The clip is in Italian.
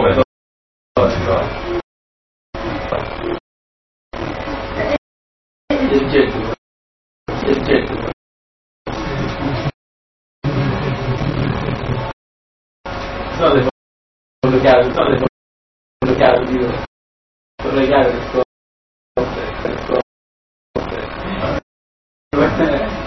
Dove? Il getto. Il getto. Sono le fotocamere, sono le fotocamere, sono le gare,